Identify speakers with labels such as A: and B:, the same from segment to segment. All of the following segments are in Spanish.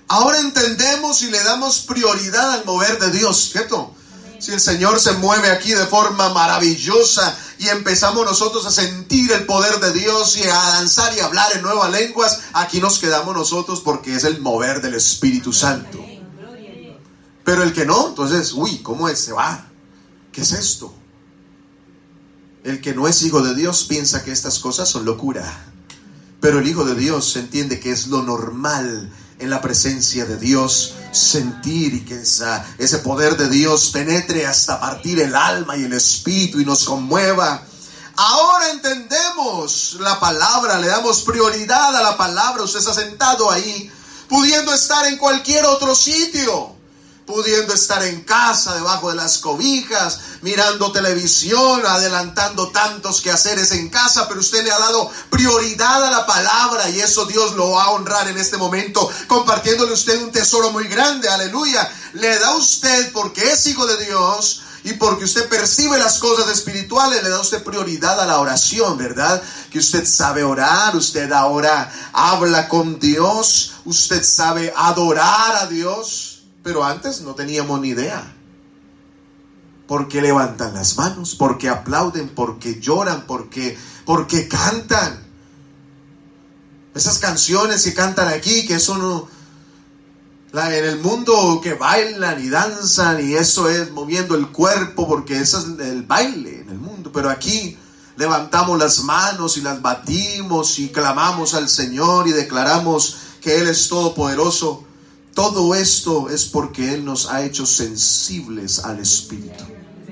A: Ahora entendemos y le damos prioridad al mover de Dios, ¿cierto? Si el Señor se mueve aquí de forma maravillosa y empezamos nosotros a sentir el poder de Dios y a danzar y a hablar en nuevas lenguas, aquí nos quedamos nosotros porque es el mover del Espíritu Santo. Pero el que no, entonces, ¿cómo es? Se va. ¿Qué es esto? El que no es hijo de Dios piensa que estas cosas son locura. Pero el hijo de Dios entiende que es lo normal en la presencia de Dios, sentir y que ese poder de Dios penetre hasta partir el alma y el espíritu y nos conmueva. Ahora entendemos la palabra, le damos prioridad a la palabra. Usted está sentado ahí, pudiendo estar en cualquier otro sitio, pudiendo estar en casa, debajo de las cobijas, mirando televisión, adelantando tantos quehaceres en casa, pero usted le ha dado prioridad a la palabra y eso Dios lo va a honrar en este momento, compartiéndole a usted un tesoro muy grande, aleluya. Le da a usted, porque es hijo de Dios y porque usted percibe las cosas espirituales, le da a usted prioridad a la oración, ¿verdad? Que usted sabe orar, usted ahora habla con Dios, usted sabe adorar a Dios. Pero antes no teníamos ni idea. ¿Por qué levantan las manos? ¿Por qué aplauden? ¿Por qué lloran? ¿Por qué cantan? Esas canciones que cantan aquí, que son en el mundo que bailan y danzan, y eso es moviendo el cuerpo, porque eso es el baile en el mundo. Pero aquí levantamos las manos y las batimos y clamamos al Señor y declaramos que Él es todopoderoso. Todo esto es porque Él nos ha hecho sensibles al Espíritu.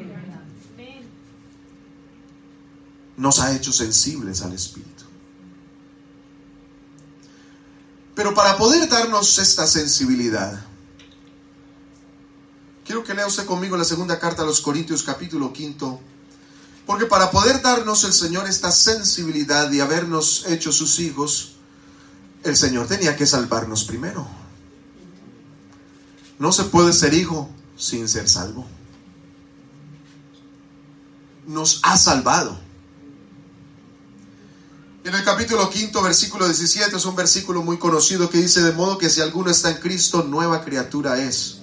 A: Nos ha hecho sensibles al Espíritu. Pero para poder darnos esta sensibilidad, quiero que lea usted conmigo la segunda carta a los Corintios, capítulo 5. Porque para poder darnos el Señor esta sensibilidad y habernos hecho sus hijos, el Señor tenía que salvarnos primero. No se puede ser hijo sin ser salvo. Nos ha salvado. En el capítulo 5, versículo 17, es un versículo muy conocido que dice: de modo que si alguno está en Cristo, nueva criatura es.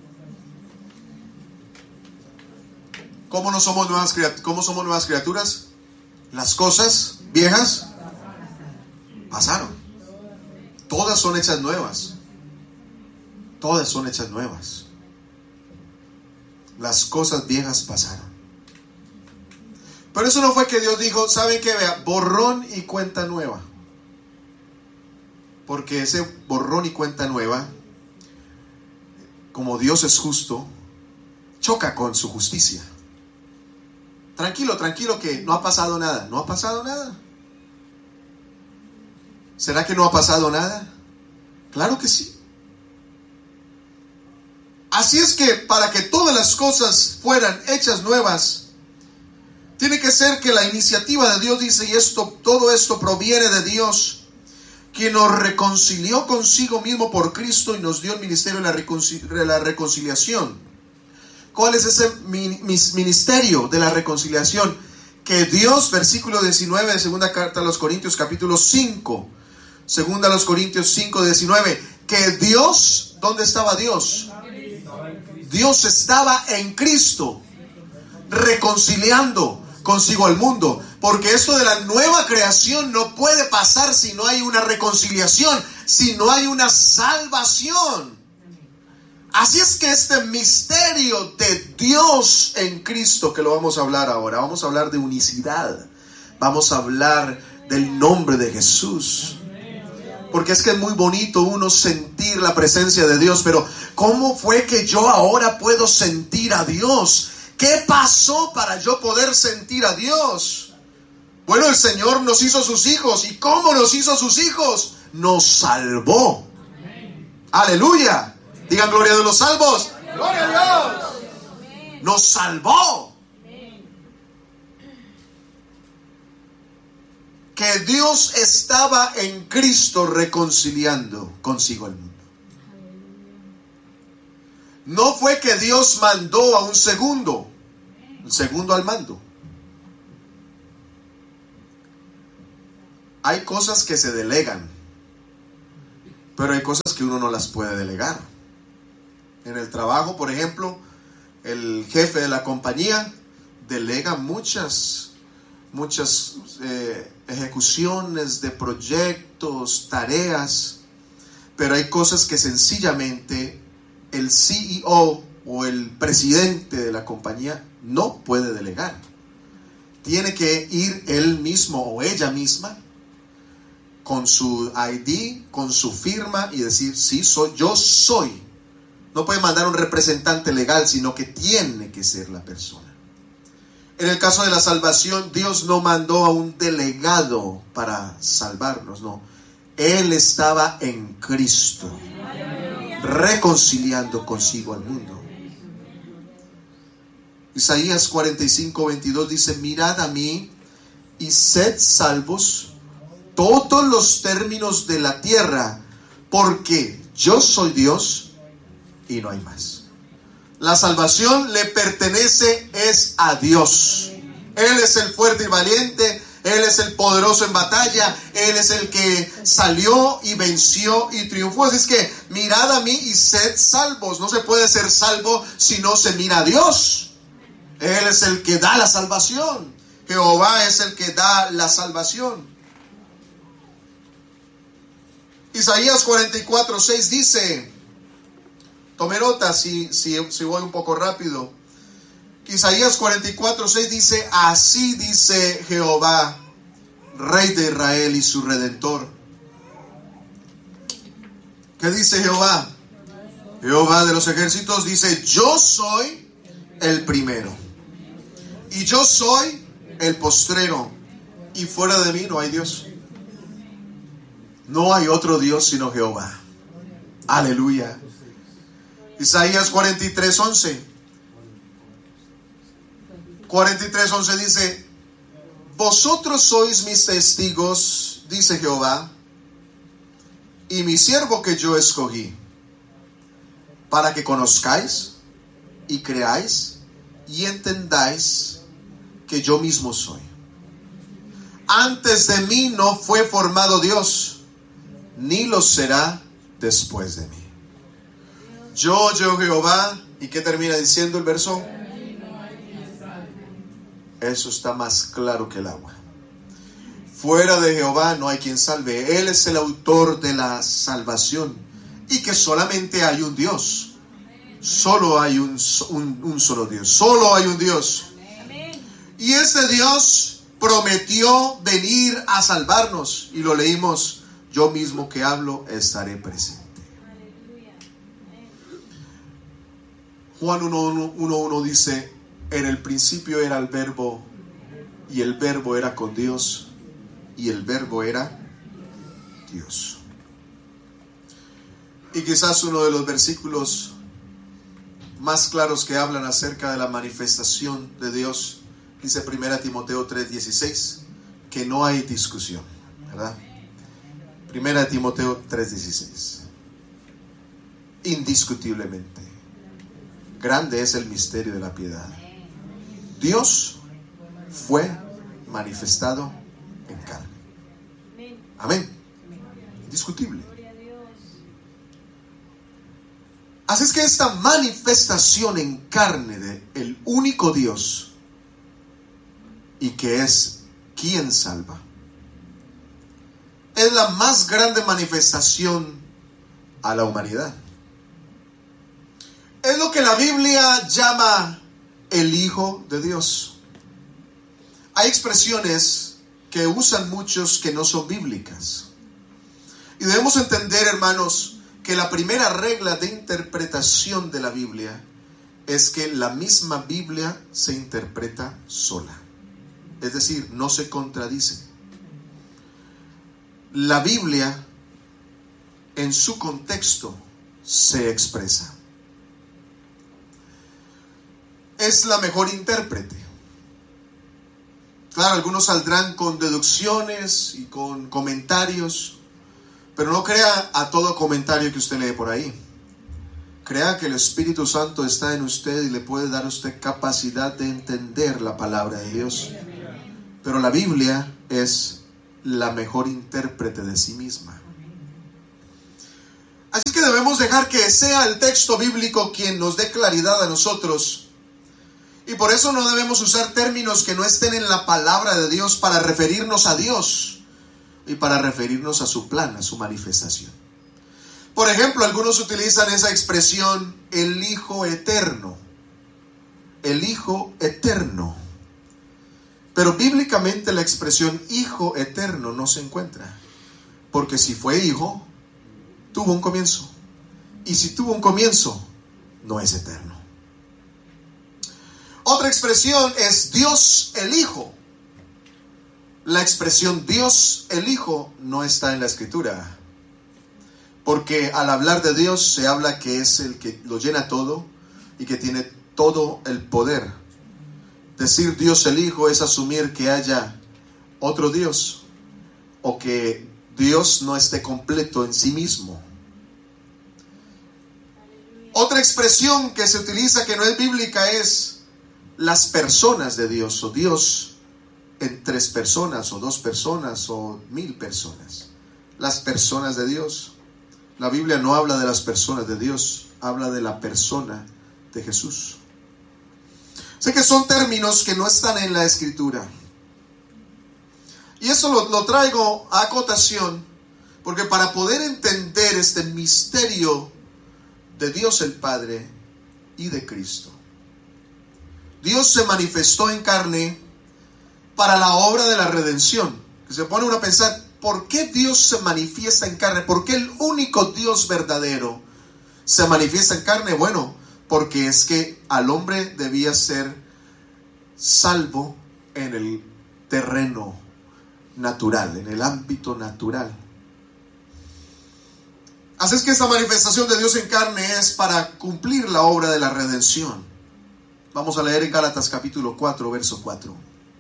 A: ¿Cómo somos nuevas criaturas? Las cosas viejas pasaron. Todas son hechas nuevas. Todas son hechas nuevas. Las cosas viejas pasaron. Pero eso no fue que Dios dijo: ¿saben qué? Vea, borrón y cuenta nueva. Porque ese borrón y cuenta nueva, como Dios es justo, choca con su justicia. Tranquilo, que no ha pasado nada. ¿No ha pasado nada? ¿Será que no ha pasado nada? Claro que sí. Así es que para que todas las cosas fueran hechas nuevas, tiene que ser que la iniciativa de Dios dice, y todo esto proviene de Dios, quien nos reconcilió consigo mismo por Cristo y nos dio el ministerio de la reconciliación. ¿Cuál es ese ministerio de la reconciliación? Que Dios, versículo 19 de segunda carta a los Corintios, capítulo 5, segunda a los Corintios 5, 19, que Dios, ¿dónde estaba Dios? Dios estaba en Cristo, reconciliando consigo al mundo, porque esto de la nueva creación no puede pasar si no hay una reconciliación, si no hay una salvación. Así es que este misterio de Dios en Cristo, que lo vamos a hablar ahora, vamos a hablar de unicidad, vamos a hablar del nombre de Jesús. Porque es que es muy bonito uno sentir la presencia de Dios, pero ¿cómo fue que yo ahora puedo sentir a Dios? ¿Qué pasó para yo poder sentir a Dios? Bueno, el Señor nos hizo sus hijos. ¿Y cómo nos hizo sus hijos? Nos salvó. Aleluya. Digan gloria de los salvos. Gloria a Dios. Nos salvó. Que Dios estaba en Cristo reconciliando consigo el mundo. No fue que Dios mandó a un segundo al mando. Hay cosas que se delegan, Pero hay cosas que uno no las puede delegar. En el trabajo, por ejemplo, el jefe de la compañía delega muchas ejecuciones de proyectos, tareas, pero hay cosas que sencillamente el CEO o el presidente de la compañía no puede delegar. Tiene que ir él mismo o ella misma con su ID, con su firma y decir, sí, yo soy. No puede mandar un representante legal, sino que tiene que ser la persona. En el caso de la salvación, Dios no mandó a un delegado para salvarnos, no. Él estaba en Cristo, reconciliando consigo al mundo. Isaías 45:22 dice, mirad a mí y sed salvos todos los términos de la tierra, porque yo soy Dios y no hay más. La salvación le pertenece es a Dios. Él es el fuerte y valiente, Él es el poderoso en batalla, Él es el que salió y venció y triunfó. Así es que mirad a mí y sed salvos. No se puede ser salvo si no se mira a Dios. Él es el que da la salvación. Jehová es el que da la salvación. Isaías 44:6 dice, tome nota si voy un poco rápido. Isaías 44:6 dice, así dice Jehová, Rey de Israel y su Redentor. ¿Qué dice Jehová? Jehová de los ejércitos dice, yo soy el primero y yo soy el postrero, y fuera de mí no hay Dios. No hay otro Dios sino Jehová. Aleluya. Isaías 43:11. 43:11 dice, vosotros sois mis testigos, dice Jehová, y mi siervo que yo escogí, para que conozcáis y creáis y entendáis que yo mismo soy. Antes de mí no fue formado Dios, ni lo será después de mí. Yo Jehová. ¿Y qué termina diciendo el verso? Eso está más claro que el agua. Fuera de Jehová no hay quien salve. Él es el autor de la salvación. Y que solamente hay un Dios. Solo hay un solo Dios. Solo hay un Dios. Y ese Dios prometió venir a salvarnos. Y lo leímos, yo mismo que hablo estaré presente. Juan 1:1 dice, en el principio era el verbo, y el verbo era con Dios, y el verbo era Dios. Y quizás uno de los versículos más claros que hablan acerca de la manifestación de Dios, dice 1 Timoteo 3:16, que no hay discusión, ¿verdad? 1 Timoteo 3:16. Indiscutiblemente, grande es el misterio de la piedad. Dios fue manifestado en carne. Amén. Indiscutible. Así es que esta manifestación en carne de el único Dios, y que es quien salva, es la más grande manifestación a la humanidad. Es lo que la Biblia llama el Hijo de Dios. Hay expresiones que usan muchos que no son bíblicas. Y debemos entender, hermanos, que la primera regla de interpretación de la Biblia es que la misma Biblia se interpreta sola. Es decir, no se contradice. La Biblia en su contexto se expresa. Es la mejor intérprete. Claro, algunos saldrán con deducciones y con comentarios, pero no crea a todo comentario que usted lee por ahí. Crea que el Espíritu Santo está en usted y le puede dar a usted capacidad de entender la palabra de Dios. Pero la Biblia es la mejor intérprete de sí misma. debemos dejar que sea el texto bíblico quien nos dé claridad a nosotros. Y por eso no debemos usar términos que no estén en la palabra de Dios para referirnos a Dios y para referirnos a su plan, a su manifestación. Por ejemplo, algunos utilizan esa expresión, el Hijo Eterno. El Hijo Eterno. Pero bíblicamente la expresión Hijo Eterno no se encuentra. Porque si fue hijo, tuvo un comienzo. Y si tuvo un comienzo, no es eterno. Otra expresión es Dios el Hijo. La expresión Dios el Hijo no está en la Escritura. Porque al hablar de Dios se habla que es el que lo llena todo y que tiene todo el poder. Decir Dios el Hijo es asumir que haya otro Dios o que Dios no esté completo en sí mismo. Otra expresión que se utiliza que no es bíblica es las personas de Dios, o Dios en 3 personas o 2 personas o 1000 personas. Las personas de Dios. La Biblia no habla de las personas de Dios, habla de la persona de Jesús. Sé que son términos que no están en la Escritura. Y eso lo traigo a acotación, porque para poder entender este misterio de Dios el Padre y de Cristo, Dios se manifestó en carne para la obra de la redención. Que se pone uno a pensar, ¿por qué Dios se manifiesta en carne? ¿Por qué el único Dios verdadero se manifiesta en carne? Bueno, porque es que al hombre debía ser salvo en el terreno natural, en el ámbito natural. Así es que esta manifestación de Dios en carne es para cumplir la obra de la redención. Vamos a leer en Gálatas capítulo 4, verso 4.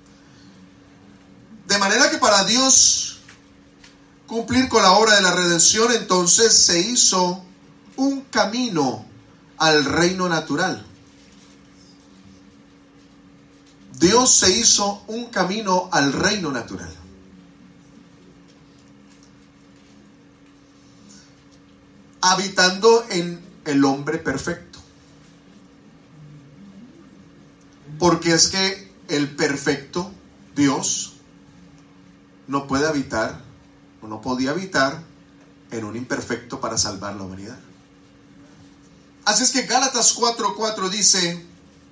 A: De manera que para Dios cumplir con la obra de la redención, entonces se hizo un camino al reino natural. Dios se hizo un camino al reino natural. Habitando en el hombre perfecto. Porque es que el perfecto Dios no puede habitar, o no podía habitar en un imperfecto para salvar la humanidad. Así es que Gálatas 4:4 dice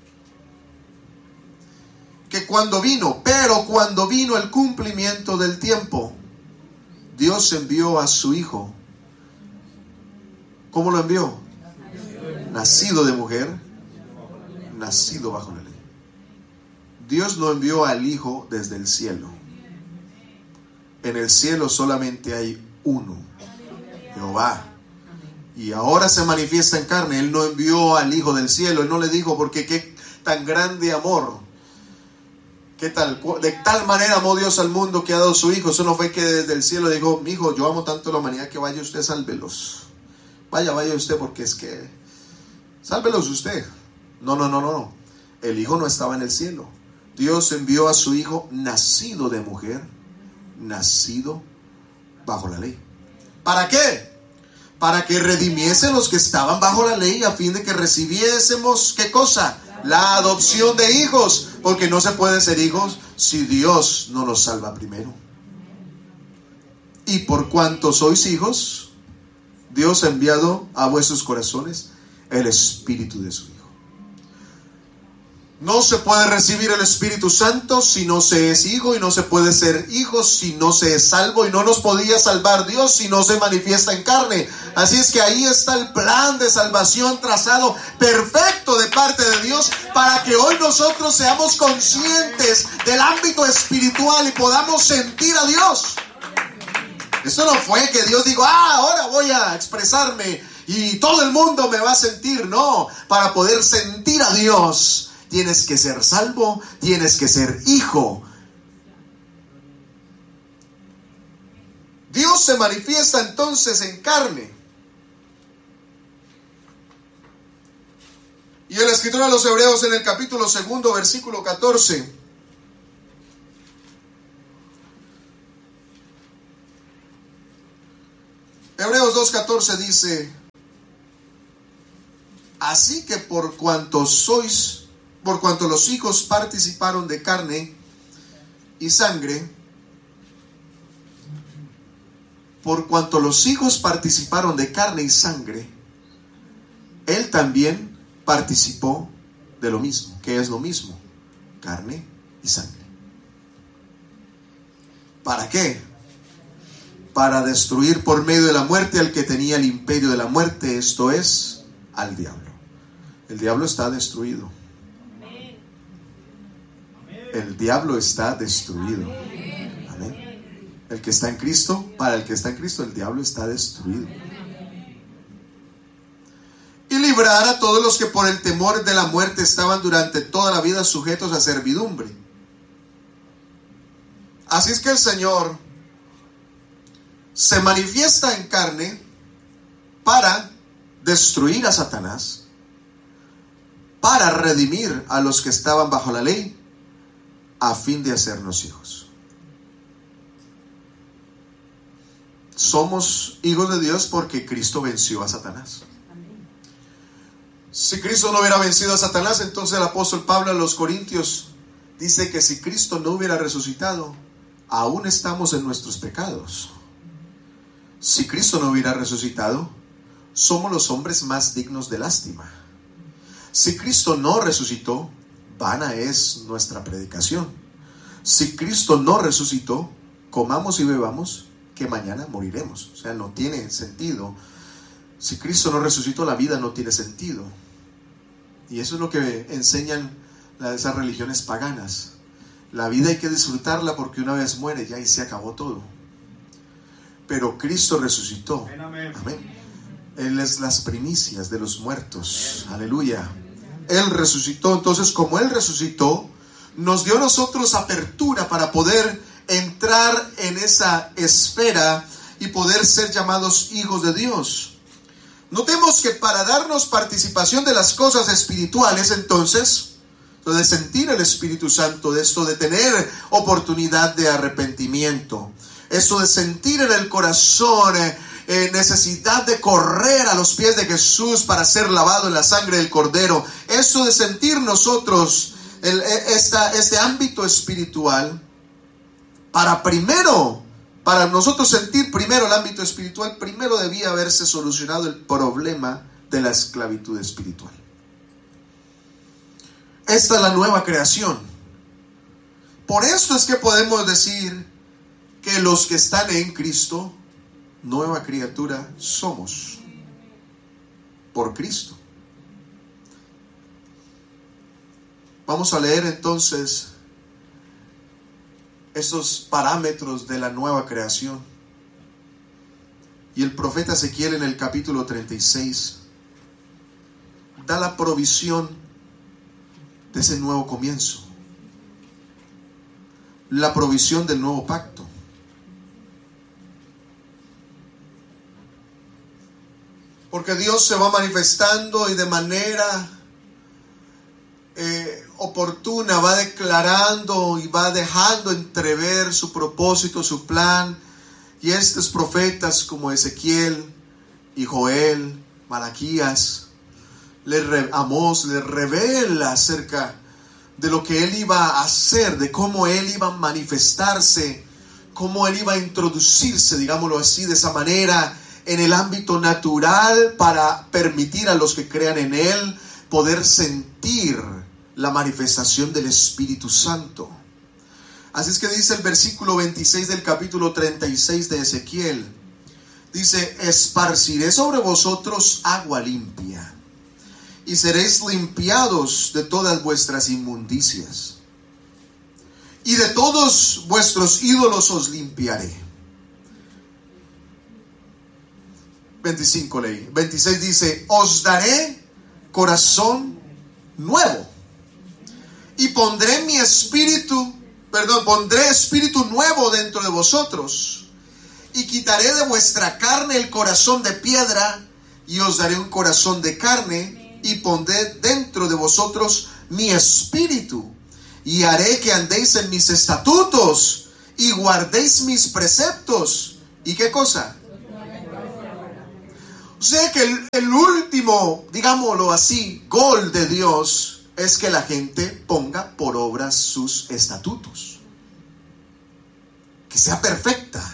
A: que cuando vino el cumplimiento del tiempo, Dios envió a su Hijo. ¿Cómo lo envió? Nacido de mujer, nacido bajo la ley. Dios no envió al Hijo desde el cielo. En el cielo solamente hay uno, Jehová. Y ahora se manifiesta en carne. Él no envió al Hijo del cielo. Él no le dijo, porque qué tan grande amor. De tal manera amó Dios al mundo que ha dado su Hijo. Eso no fue que desde el cielo dijo, mi hijo, yo amo tanto a la humanidad que vaya usted, sálvelos. Vaya usted, porque es que sálvelos usted. No. El Hijo no estaba en el cielo. Dios envió a su Hijo nacido de mujer, nacido bajo la ley. ¿Para qué? Para que redimiese los que estaban bajo la ley, a fin de que recibiésemos, ¿qué cosa? La adopción de hijos. Porque no se puede ser hijos si Dios no nos salva primero. Y por cuanto sois hijos, Dios ha enviado a vuestros corazones el Espíritu de su Hijo. No se puede recibir el Espíritu Santo si no se es hijo, y no se puede ser hijo si no se es salvo, y no nos podía salvar Dios si no se manifiesta en carne. Así es que ahí está el plan de salvación trazado perfecto de parte de Dios, para que hoy nosotros seamos conscientes del ámbito espiritual y podamos sentir a Dios. Esto no fue que Dios dijo, ahora voy a expresarme y todo el mundo me va a sentir. No, para poder sentir a Dios tienes que ser salvo, tienes que ser hijo. Dios se manifiesta entonces en carne. Y el escritor a los Hebreos en el capítulo 2, versículo 14. Hebreos 2:14 dice, Así que por cuanto los hijos participaron de carne y sangre, por cuanto los hijos participaron de carne y sangre, él también participó de lo mismo. ¿Qué es lo mismo? Carne y sangre. ¿Para qué? Para destruir por medio de la muerte al que tenía el imperio de la muerte, esto es, al diablo. El diablo está destruido. El diablo está destruido. Amén. El que está en Cristo, para el que está en Cristo, el diablo está destruido. Y librar a todos los que por el temor de la muerte estaban durante toda la vida sujetos a servidumbre. Así es que el Señor se manifiesta en carne para destruir a Satanás, para redimir a los que estaban bajo la ley, a fin de hacernos hijos. Somos hijos de Dios porque Cristo venció a Satanás. Si Cristo no hubiera vencido a Satanás, entonces el apóstol Pablo a los Corintios dice que si Cristo no hubiera resucitado, aún estamos en nuestros pecados. Si Cristo no hubiera resucitado, somos los hombres más dignos de lástima. Si Cristo no resucitó, vana es nuestra predicación. Si Cristo no resucitó, comamos y bebamos, que mañana moriremos. O sea, no tiene sentido. Si Cristo no resucitó, la vida no tiene sentido. Y eso es lo que enseñan esas religiones paganas. La vida hay que disfrutarla porque una vez muere ya y se acabó todo. Pero Cristo resucitó. Amén. Él es las primicias de los muertos. Aleluya. Él resucitó. Entonces, como Él resucitó, nos dio a nosotros apertura para poder entrar en esa esfera y poder ser llamados hijos de Dios. Notemos que para darnos participación de las cosas espirituales, entonces, de sentir el Espíritu Santo, de esto de tener oportunidad de arrepentimiento, esto de sentir en el corazón necesidad de correr a los pies de Jesús para ser lavado en la sangre del Cordero, esto de sentir nosotros este ámbito espiritual, para nosotros sentir primero el ámbito espiritual, primero debía haberse solucionado el problema de la esclavitud espiritual. Esta es la nueva creación. Por esto es que podemos decir que los que están en Cristo, nueva criatura somos. Por Cristo. Vamos a leer entonces esos parámetros de la nueva creación. Y el profeta Ezequiel en el capítulo 36 da la provisión de ese nuevo comienzo, la provisión del nuevo pacto. Porque Dios se va manifestando y de manera oportuna va declarando y va dejando entrever su propósito, su plan. Y estos profetas como Ezequiel y Joel, Malaquías, Amós, le revela acerca de lo que él iba a hacer, de cómo él iba a manifestarse, cómo él iba a introducirse, digámoslo así, de esa manera en el ámbito natural para permitir a los que crean en él poder sentir la manifestación del Espíritu Santo. Así es que dice el versículo 26 del capítulo 36 de Ezequiel. Dice: esparciré sobre vosotros agua limpia, y seréis limpiados de todas vuestras inmundicias, y de todos vuestros ídolos os limpiaré. 25 leí. 26 dice: os daré corazón nuevo, y pondré espíritu nuevo dentro de vosotros, y quitaré de vuestra carne el corazón de piedra, y os daré un corazón de carne, y pondré dentro de vosotros mi espíritu, y haré que andéis en mis estatutos, y guardéis mis preceptos. ¿Y qué cosa? Sé que el último, digámoslo así, gol de Dios es que la gente ponga por obra sus estatutos. Que sea perfecta.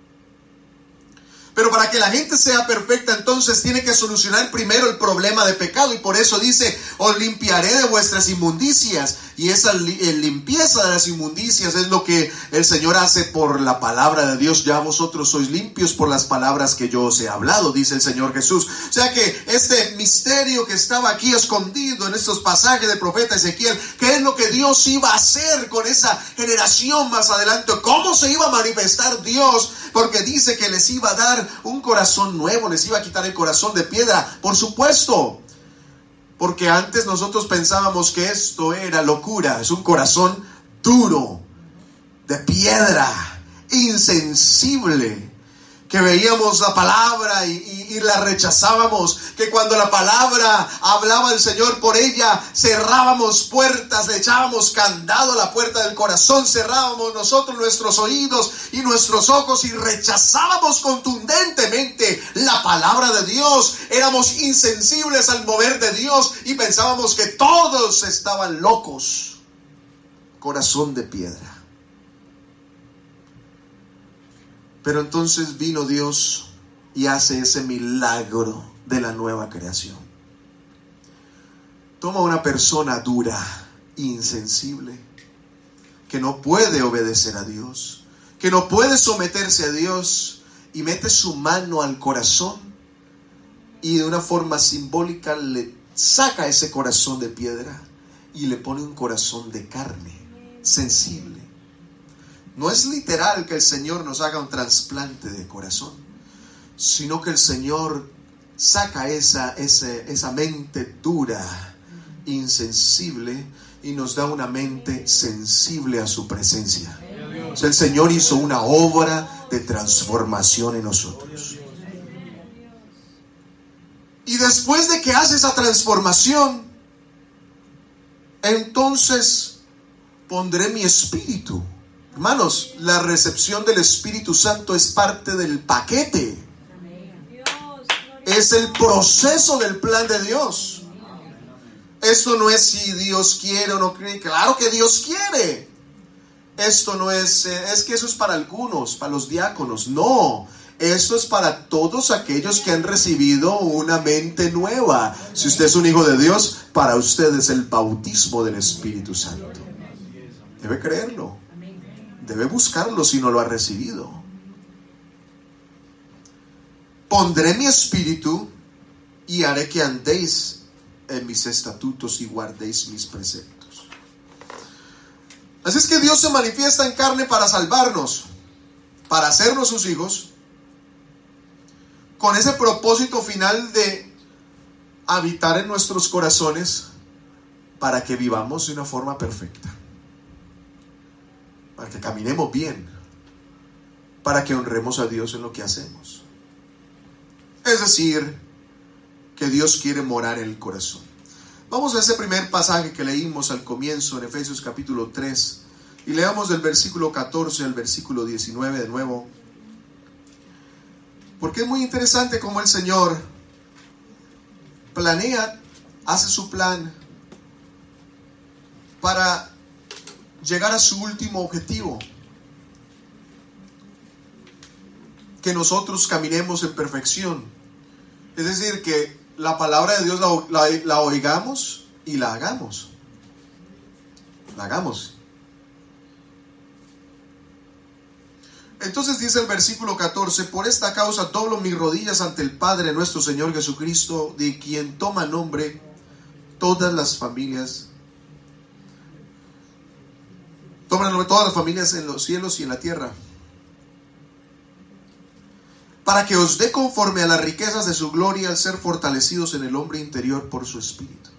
A: Pero para que la gente sea perfecta, entonces tiene que solucionar primero el problema de pecado. Y por eso dice, os limpiaré de vuestras inmundicias. Y esa limpieza de las inmundicias es lo que el Señor hace por la palabra de Dios. Ya vosotros sois limpios por las palabras que yo os he hablado, dice el Señor Jesús. O sea que este misterio que estaba aquí escondido en estos pasajes del profeta Ezequiel, ¿qué es lo que Dios iba a hacer con esa generación más adelante? ¿Cómo se iba a manifestar Dios? Porque dice que les iba a dar un corazón nuevo, les iba a quitar el corazón de piedra. Por supuesto, porque antes nosotros pensábamos que esto era locura. Es un corazón duro, de piedra, insensible, que veíamos la palabra y la rechazábamos, que cuando la palabra hablaba el Señor por ella, cerrábamos puertas, le echábamos candado a la puerta del corazón, cerrábamos nosotros nuestros oídos y nuestros ojos y rechazábamos contundentemente la palabra de Dios. Éramos insensibles al mover de Dios y pensábamos que todos estaban locos. Corazón de piedra. Pero entonces vino Dios y hace ese milagro de la nueva creación. Toma una persona dura, insensible, que no puede obedecer a Dios, que no puede someterse a Dios, y mete su mano al corazón y de una forma simbólica le saca ese corazón de piedra y le pone un corazón de carne, sensible. No es literal que el Señor nos haga un trasplante de corazón, sino que el Señor saca esa mente dura, insensible, y nos da una mente sensible a su presencia. O sea, el Señor hizo una obra de transformación en nosotros. Y después de que hace esa transformación, entonces pondré mi espíritu. Hermanos, la recepción del Espíritu Santo es parte del paquete. Es el proceso del plan de Dios. Esto no es si Dios quiere o no quiere. Claro que Dios quiere. Esto no es que eso es para algunos, para los diáconos. No, esto es para todos aquellos que han recibido una mente nueva. Si usted es un hijo de Dios, para usted es el bautismo del Espíritu Santo. Debe creerlo. Debe buscarlo si no lo ha recibido. Pondré mi espíritu y haré que andéis en mis estatutos y guardéis mis preceptos. Así es que Dios se manifiesta en carne para salvarnos, para hacernos sus hijos, con ese propósito final de habitar en nuestros corazones para que vivamos de una forma perfecta. Para que caminemos bien, para que honremos a Dios en lo que hacemos. Es decir, que Dios quiere morar en el corazón. Vamos a ese primer pasaje que leímos al comienzo en Efesios capítulo 3 y leamos del versículo 14 al versículo 19 de nuevo, porque es muy interesante cómo el Señor planea, hace su plan para llegar a su último objetivo, que nosotros caminemos en perfección. Es decir, que la palabra de Dios la oigamos y la hagamos. La hagamos. Entonces dice el versículo 14: por esta causa doblo mis rodillas ante el Padre nuestro Señor Jesucristo, de quien toma nombre todas las familias. Toman todas las familias en los cielos y en la tierra, para que os dé conforme a las riquezas de su gloria al ser fortalecidos en el hombre interior por su Espíritu,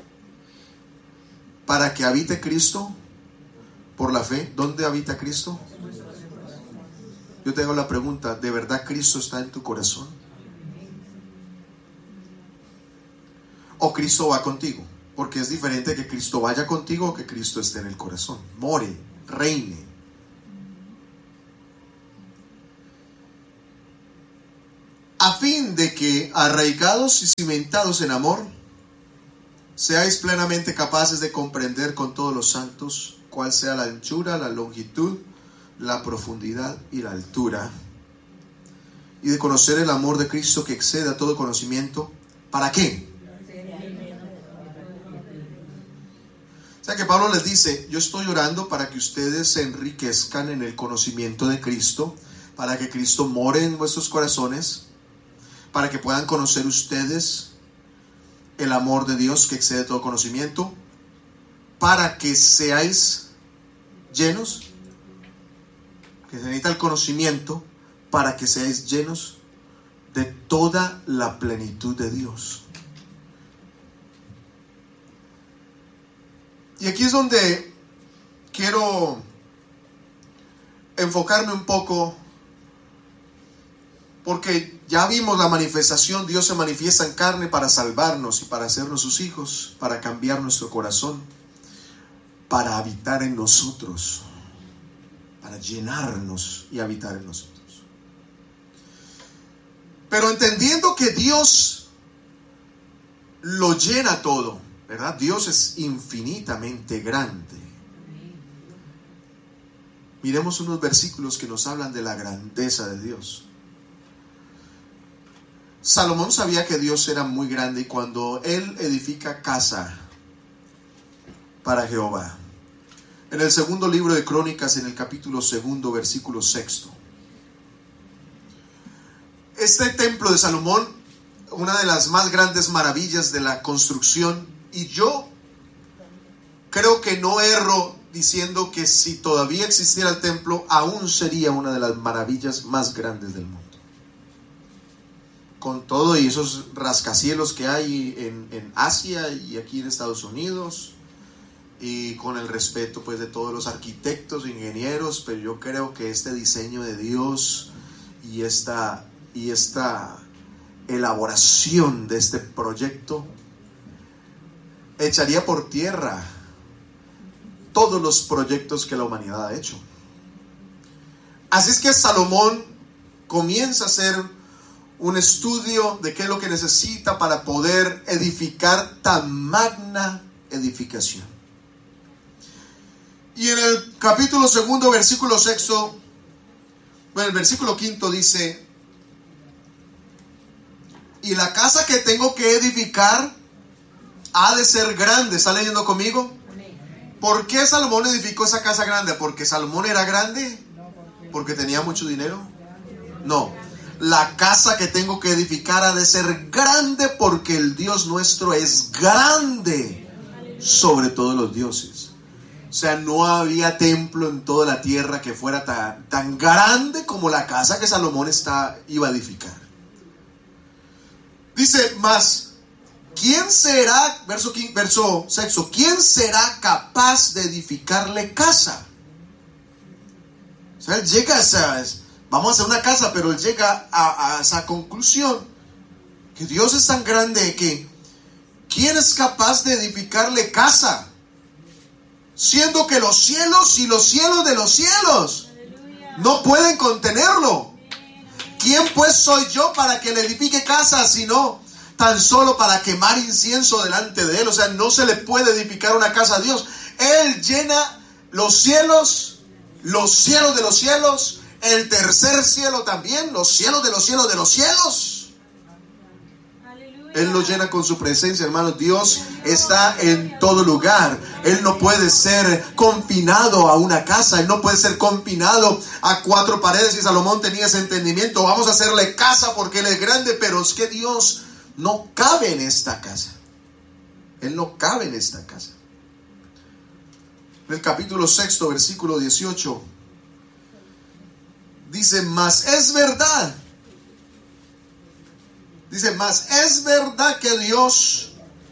A: para que habite Cristo por la fe. ¿Dónde habita Cristo? Yo te hago la pregunta: ¿de verdad Cristo está en tu corazón? ¿O Cristo va contigo? Porque es diferente que Cristo vaya contigo o que Cristo esté en el corazón, more, reine. A fin de de que, arraigados y cimentados en amor, seáis plenamente capaces de comprender con todos los santos cuál sea la anchura, la longitud, la profundidad y la altura, y de conocer el amor de Cristo que excede a todo conocimiento. ¿Para qué? O sea que Pablo les dice: yo estoy orando para que ustedes se enriquezcan en el conocimiento de Cristo, para que Cristo more en vuestros corazones, para que puedan conocer ustedes el amor de Dios que excede todo conocimiento, para que seáis llenos, que se necesita el conocimiento para que seáis llenos de toda la plenitud de Dios. Y aquí es donde quiero enfocarme un poco, porque ya vimos la manifestación. Dios se manifiesta en carne para salvarnos y para hacernos sus hijos, para cambiar nuestro corazón, para habitar en nosotros, para llenarnos y habitar en nosotros. Pero entendiendo que Dios lo llena todo, ¿verdad? Dios es infinitamente grande. Miremos unos versículos que nos hablan de la grandeza de Dios. Salomón sabía que Dios era muy grande, y cuando él edifica casa para Jehová, en el segundo libro de Crónicas, en el capítulo 2, versículo 6, este templo de Salomón, una de las más grandes maravillas de la construcción, y yo creo que no erro diciendo que si todavía existiera el templo, aún sería una de las maravillas más grandes del mundo. Con todo y esos rascacielos que hay en Asia y aquí en Estados Unidos, y con el respeto pues de todos los arquitectos, ingenieros, pero yo creo que este diseño de Dios y esta elaboración de este proyecto echaría por tierra todos los proyectos que la humanidad ha hecho. Así es que Salomón comienza a hacer un estudio de qué es lo que necesita para poder edificar tan magna edificación. Y en el capítulo 2, versículo 6, bueno, el versículo 5 dice: y la casa que tengo que edificar ha de ser grande. ¿Está leyendo conmigo? ¿Por qué Salomón edificó esa casa grande? ¿Porque Salomón era grande? ¿Porque tenía mucho dinero? No. La casa que tengo que edificar ha de ser grande, porque el Dios nuestro es grande sobre todos los dioses. O sea, no había templo en toda la tierra que fuera tan grande como la casa que Salomón iba a edificar. Dice más: ¿quién será, verso 6, quién será capaz de edificarle casa? O sea, él llega vamos a hacer una casa, pero él llega a esa conclusión, que Dios es tan grande que ¿quién es capaz de edificarle casa? Siendo que los cielos y los cielos de los cielos no pueden contenerlo. ¿Quién pues soy yo para que le edifique casa, sino tan solo para quemar incienso delante de él? O sea, no se le puede edificar una casa a Dios. Él llena los cielos de los cielos, el tercer cielo también, los cielos de los cielos de los cielos. Él lo llena con su presencia, hermanos. Dios está en todo lugar. Él no puede ser confinado a una casa. Él no puede ser confinado a 4 paredes. Y Salomón tenía ese entendimiento. Vamos a hacerle casa porque Él es grande, pero es que Dios no cabe en esta casa. Él no cabe en esta casa. En el capítulo 6, versículo 18, dice: mas es verdad. Dice: mas es verdad que Dios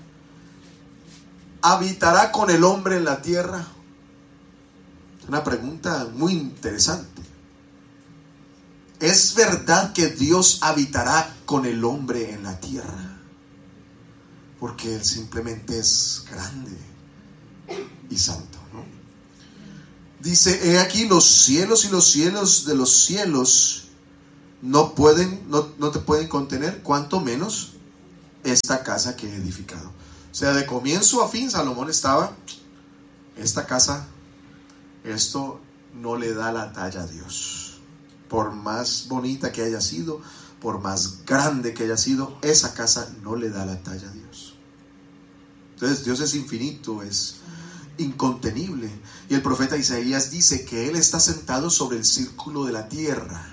A: habitará con el hombre en la tierra. Una pregunta muy interesante. ¿Es verdad que Dios habitará con el hombre en la tierra? Porque Él simplemente es grande y santo, ¿no? Dice: he aquí los cielos y los cielos de los cielos no te pueden contener, cuanto menos esta casa que he edificado. O sea, de comienzo a fin, Salomón estaba, esta casa, esto no le da la talla a Dios. Por más bonita que haya sido, por más grande que haya sido, esa casa no le da la talla a Dios. Entonces Dios es infinito, es incontenible. Y el profeta Isaías dice que Él está sentado sobre el círculo de la tierra.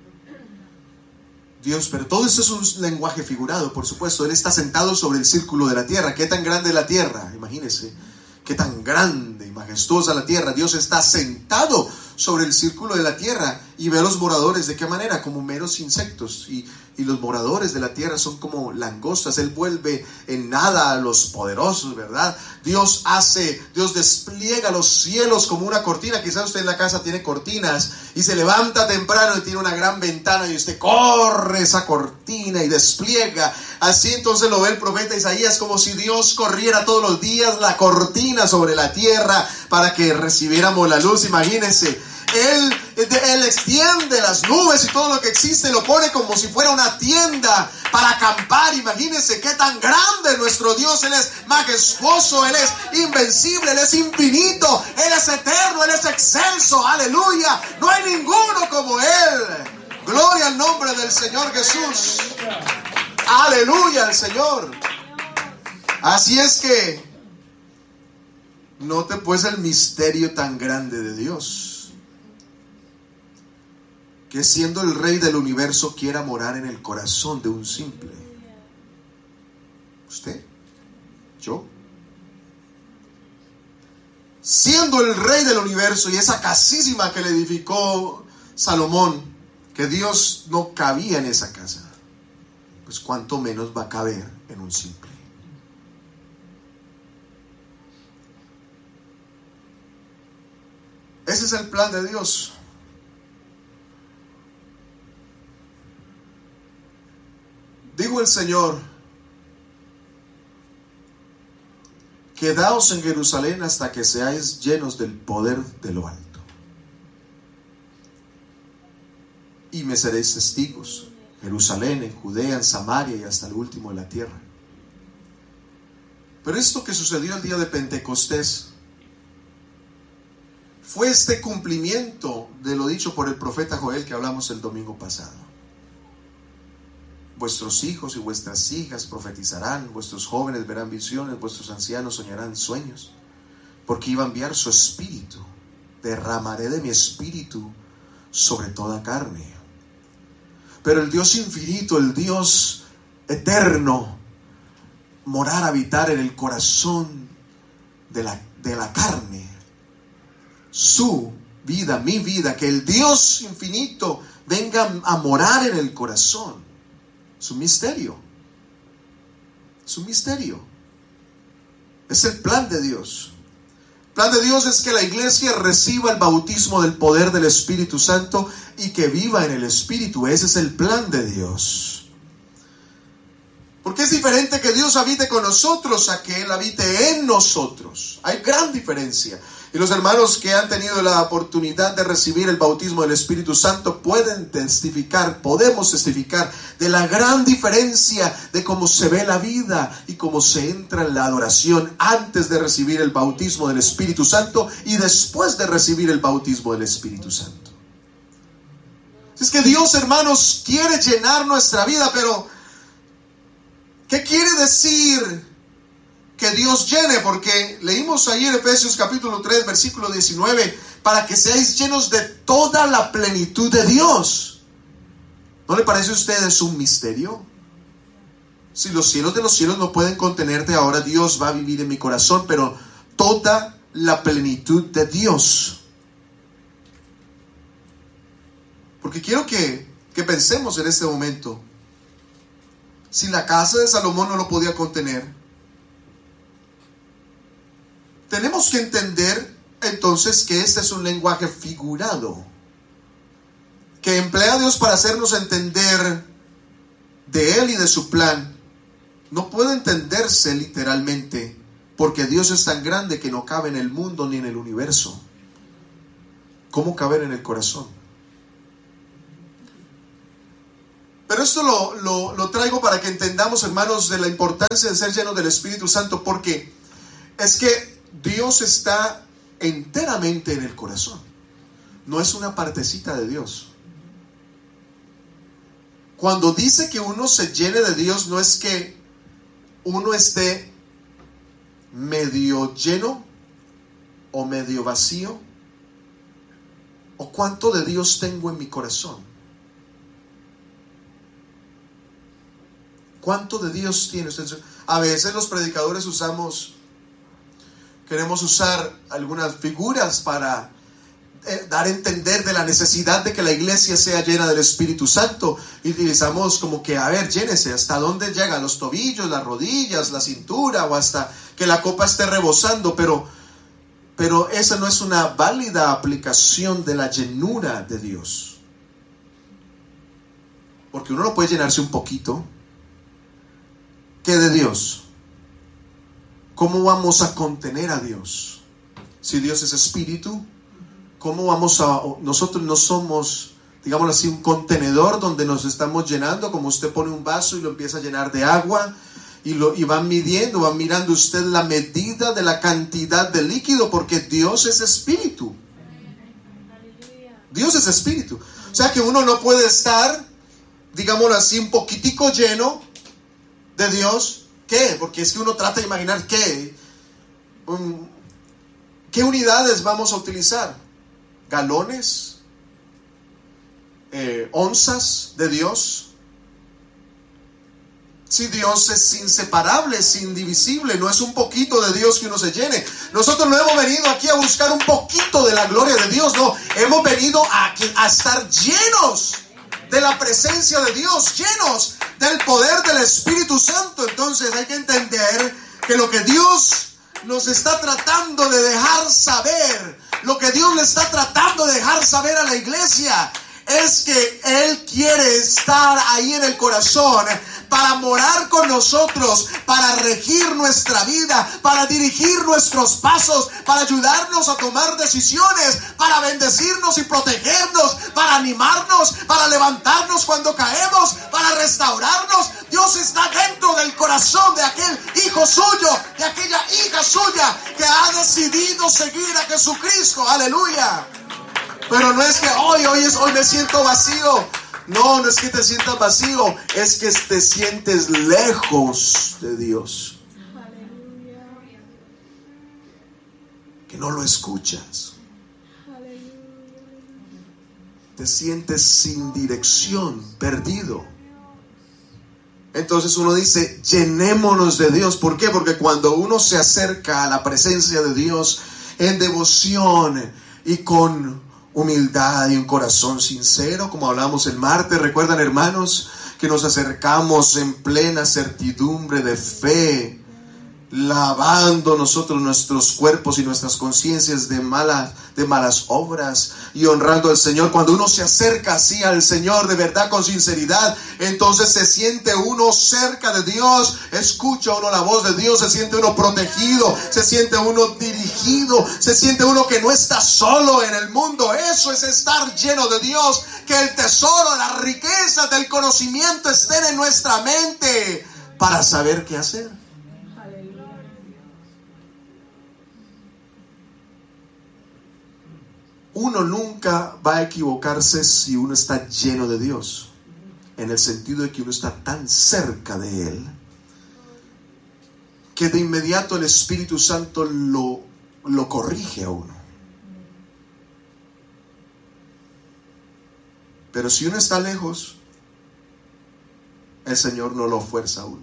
A: Dios, pero todo esto es un lenguaje figurado, por supuesto. Él está sentado sobre el círculo de la tierra. ¿Qué tan grande es la tierra? Imagínense, qué tan grande y majestuosa la tierra. Dios está sentado sobre el círculo de la tierra y ve a los moradores de qué manera, como meros insectos, y los moradores de la tierra son como langostas. Él vuelve en nada a los poderosos, ¿verdad? Dios despliega los cielos como una cortina. Quizás usted en la casa tiene cortinas y se levanta temprano y tiene una gran ventana y usted corre esa cortina y despliega. Así entonces lo ve el profeta Isaías, como si Dios corriera todos los días la cortina sobre la tierra para que recibiéramos la luz. Imagínense. Él extiende las nubes y todo lo que existe, lo pone como si fuera una tienda para acampar. Imagínense qué tan grande nuestro Dios. Él es majestuoso, Él es invencible, Él es infinito, Él es eterno, Él es excelso. Aleluya, no hay ninguno como Él. Gloria al nombre del Señor Jesús. Aleluya al Señor. Así es que note pues el misterio tan grande de Dios, que siendo el Rey del universo quiera morar en el corazón de un simple. Usted, yo. Siendo el Rey del universo y esa casísima que le edificó Salomón, que Dios no cabía en esa casa, pues cuánto menos va a caber en un simple. Ese es el plan de Dios. Digo el Señor, quedaos en Jerusalén hasta que seáis llenos del poder de lo alto. Y me seréis testigos, Jerusalén, en Judea, en Samaria y hasta el último de la tierra. Pero esto que sucedió el día de Pentecostés fue este cumplimiento de lo dicho por el profeta Joel que hablamos el domingo pasado. Vuestros hijos y vuestras hijas profetizarán, vuestros jóvenes verán visiones, vuestros ancianos soñarán sueños, porque iba a enviar su espíritu. Derramaré de mi espíritu sobre toda carne. Pero el Dios infinito, el Dios eterno, morar, habitar en el corazón de la carne, su vida, mi vida, que el Dios infinito venga a morar en el corazón. Es un misterio. Es un misterio. Es el plan de Dios. El plan de Dios es que la iglesia reciba el bautismo del poder del Espíritu Santo y que viva en el Espíritu. Ese es el plan de Dios. Porque es diferente que Dios habite con nosotros a que Él habite en nosotros. Hay gran diferencia. Y los hermanos que han tenido la oportunidad de recibir el bautismo del Espíritu Santo pueden testificar, podemos testificar de la gran diferencia de cómo se ve la vida y cómo se entra en la adoración antes de recibir el bautismo del Espíritu Santo y después de recibir el bautismo del Espíritu Santo. Es que Dios, hermanos, quiere llenar nuestra vida, pero ¿qué quiere decir que Dios llene? Porque leímos ayer Efesios capítulo 3 versículo 19, para que seáis llenos de toda la plenitud de Dios. ¿No le parece a ustedes un misterio? Si los cielos de los cielos no pueden contenerte, ahora Dios va a vivir en mi corazón, pero toda la plenitud de Dios. Porque quiero que pensemos en este momento. Si la casa de Salomón no lo podía contener, tenemos que entender entonces que este es un lenguaje figurado que emplea Dios para hacernos entender de Él y de su plan. No puede entenderse literalmente, porque Dios es tan grande que no cabe en el mundo ni en el universo. ¿Cómo caber en el corazón? Pero esto lo traigo para que entendamos, hermanos, de la importancia de ser llenos del Espíritu Santo, porque es que Dios está enteramente en el corazón. No es una partecita de Dios. Cuando dice que uno se llene de Dios, no es que uno esté medio lleno o medio vacío, o cuánto de Dios tengo en mi corazón. ¿Cuánto de Dios tiene usted? A veces los predicadores queremos usar algunas figuras para dar a entender de la necesidad de que la iglesia sea llena del Espíritu Santo. Y utilizamos como que, a ver, llénese, ¿hasta dónde llega? Los tobillos, las rodillas, la cintura, o hasta que la copa esté rebosando. Pero esa no es una válida aplicación de la llenura de Dios. Porque uno no puede llenarse un poquito. ¿Qué de Dios? ¿Cómo vamos a contener a Dios? Si Dios es espíritu, ¿cómo vamos a... Nosotros no somos, digámoslo así, un contenedor donde nos estamos llenando, como usted pone un vaso y lo empieza a llenar de agua y van midiendo, van mirando usted la medida de la cantidad de líquido, porque Dios es espíritu. Dios es espíritu. O sea que uno no puede estar, digámoslo así, un poquitico lleno de Dios. ¿Qué? Porque es que uno trata de imaginar qué unidades vamos a utilizar. Galones, onzas de Dios. Si Dios es inseparable, es indivisible, no es un poquito de Dios que uno se llene. Nosotros no hemos venido aquí a buscar un poquito de la gloria de Dios, no, hemos venido a estar llenos de la presencia de Dios, llenos del poder del Espíritu Santo. Entonces hay que entender que lo que Dios nos está tratando de dejar saber, lo que Dios le está tratando de dejar saber a la iglesia, es que Él quiere estar ahí en el corazón para morar con nosotros, para regir nuestra vida, para dirigir nuestros pasos, para ayudarnos a tomar decisiones, para bendecirnos y protegernos, para animarnos, para levantarnos cuando caemos, para restaurarnos. Dios está dentro del corazón de aquel hijo suyo, de aquella hija suya que ha decidido seguir a Jesucristo. Aleluya. Pero no es que hoy me siento vacío. No es que te sientas vacío, es que te sientes lejos de Dios. Que no lo escuchas. Te sientes sin dirección, perdido. Entonces uno dice, llenémonos de Dios. ¿Por qué? Porque cuando uno se acerca a la presencia de Dios en devoción y con humildad y un corazón sincero, como hablamos el martes, recuerdan, hermanos, que nos acercamos en plena certidumbre de fe, lavando nosotros nuestros cuerpos y nuestras conciencias de malas obras y honrando al Señor. Cuando uno se acerca así al Señor de verdad, con sinceridad, entonces se siente uno cerca de Dios, escucha uno la voz de Dios, se siente uno protegido, se siente uno dirigido, se siente uno que no está solo en el mundo. Eso es estar lleno de Dios, que el tesoro, las riquezas del conocimiento estén en nuestra mente para saber qué hacer. Uno nunca va a equivocarse si uno está lleno de Dios, en el sentido de que uno está tan cerca de Él que de inmediato el Espíritu Santo lo corrige a uno. Pero si uno está lejos, el Señor no lo fuerza a uno.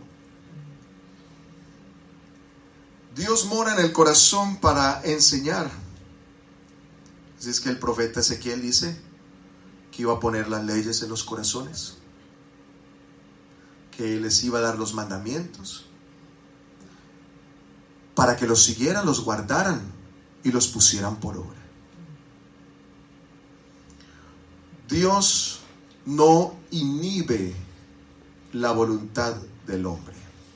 A: Dios mora en el corazón para enseñar. Así es que el profeta Ezequiel dice que iba a poner las leyes en los corazones, que les iba a dar los mandamientos para que los siguieran, los guardaran y los pusieran por obra. Dios no inhibe la voluntad del hombre.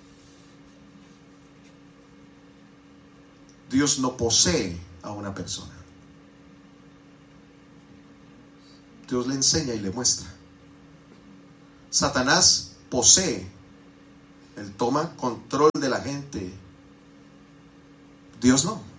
A: Dios no posee a una persona. Dios le enseña y le muestra. Satanás posee, él toma control de la gente. Dios no.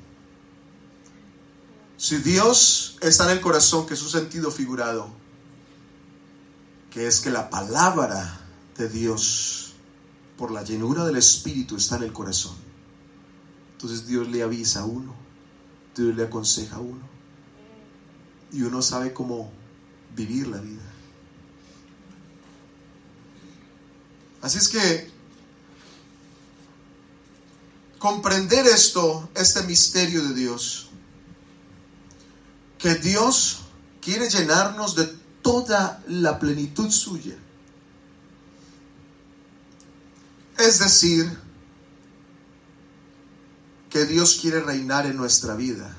A: Si Dios está en el corazón, que es su sentido figurado, que es que la palabra de Dios, por la llenura del Espíritu, está en el corazón, entonces Dios le avisa a uno, Dios le aconseja a uno, y uno sabe cómo vivir la vida. Así es que comprender este misterio de Dios, que Dios quiere llenarnos de toda la plenitud suya. Es decir, que Dios quiere reinar en nuestra vida.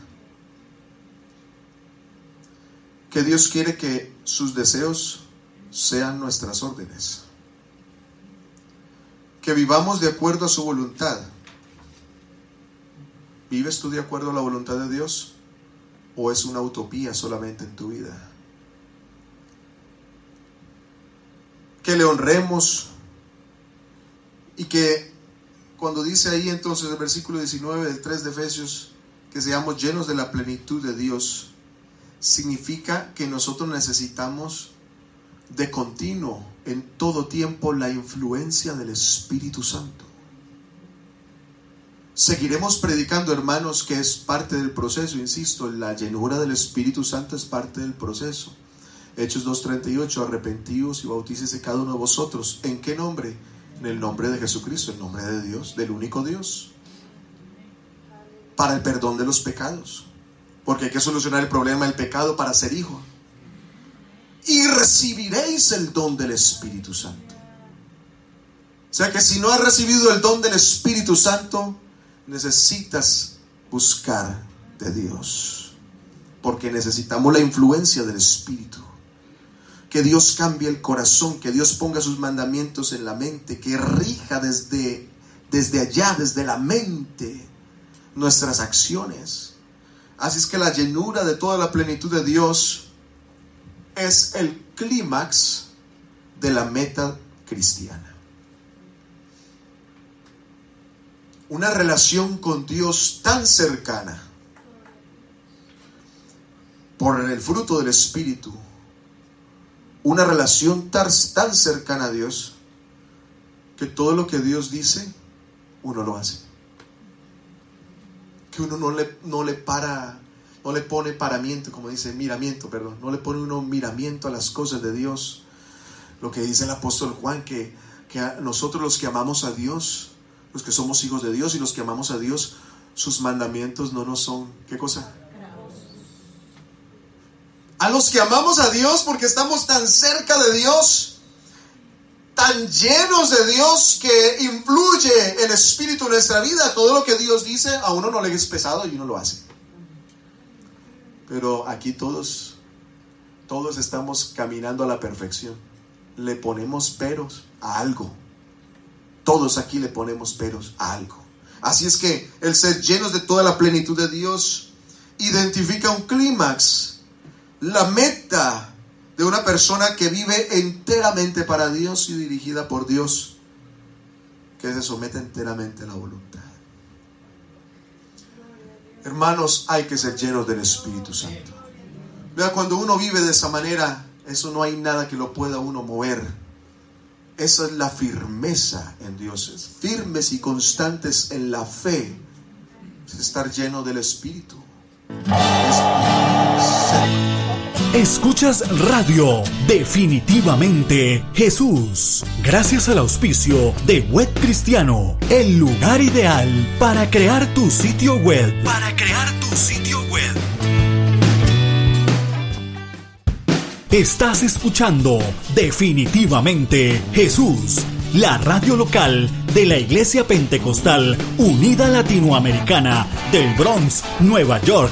A: Que Dios quiere que sus deseos sean nuestras órdenes. Que vivamos de acuerdo a su voluntad. ¿Vives tú de acuerdo a la voluntad de Dios? ¿O es una utopía solamente en tu vida? Que le honremos, y que cuando dice ahí entonces el versículo 19 del 3 de Efesios, que seamos llenos de la plenitud de Dios, significa que nosotros necesitamos de continuo, en todo tiempo, la influencia del Espíritu Santo. Seguiremos predicando, hermanos, que es parte del proceso. Insisto, la llenura del Espíritu Santo es parte del proceso. Hechos 2:38, arrepentíos y bautícese cada uno de vosotros. ¿En qué nombre? En el nombre de Jesucristo, el nombre de Dios, del único Dios, para el perdón de los pecados, porque hay que solucionar el problema del pecado para ser hijo. Y recibiréis el don del Espíritu Santo. O sea que si no has recibido el don del Espíritu Santo, necesitas buscar de Dios, porque necesitamos la influencia del Espíritu. Que Dios cambie el corazón, que Dios ponga sus mandamientos en la mente, que rija desde allá, desde la mente, nuestras acciones. Así es que la llenura de toda la plenitud de Dios es el clímax de la meta cristiana. Una relación con Dios tan cercana, por el fruto del Espíritu, una relación tan cercana a Dios, que todo lo que Dios dice, uno lo hace. Que uno no le pone paramiento, como dice, miramiento, perdón. No le pone uno miramiento a las cosas de Dios. Lo que dice el apóstol Juan, que a nosotros los que amamos a Dios, los que somos hijos de Dios y los que amamos a Dios, sus mandamientos no nos son, ¿qué cosa? A los que amamos a Dios, porque estamos tan cerca de Dios, tan llenos de Dios, que influye el Espíritu en nuestra vida. Todo lo que Dios dice a uno no le es pesado y uno lo hace. Pero aquí todos estamos caminando a la perfección. Le ponemos peros a algo. Todos aquí le ponemos peros a algo. Así es que el ser llenos de toda la plenitud de Dios identifica un clímax, la meta de una persona que vive enteramente para Dios y dirigida por Dios, que se somete enteramente a la voluntad. Hermanos, hay que ser llenos del Espíritu Santo. Vea, cuando uno vive de esa manera, eso no hay nada que lo pueda uno mover. Esa es la firmeza en Dios. Firmes y constantes en la fe es estar lleno del Espíritu.
B: Escuchas Radio Definitivamente Jesús, gracias al auspicio de Web Cristiano, el lugar ideal para crear tu sitio web. Estás escuchando Definitivamente Jesús, la radio local de la Iglesia Pentecostal Unida Latinoamericana del Bronx, Nueva York.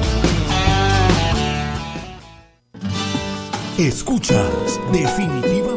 B: Escuchas Definitivamente.